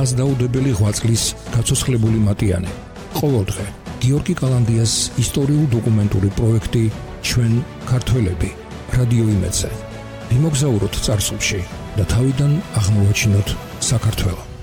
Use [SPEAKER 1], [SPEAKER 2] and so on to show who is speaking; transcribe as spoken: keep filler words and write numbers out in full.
[SPEAKER 1] ხაზდაუდებელი ღვაწლის გაცოცხლებული მატიანე. ყოველდღე გიორგი კალანდიას ისტორიულ დოკუმენტური პროექტი ჩვენ ქართველები რადიო იმედზე. ვიმოგზაუროთ წარსულში და თავიდან აღმოვაჩინოთ საქართველო.